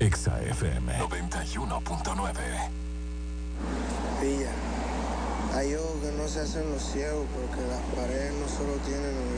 Exa FM 91.9. Pilla, hay ojos que no se hacen los ciegos porque las paredes no solo tienen un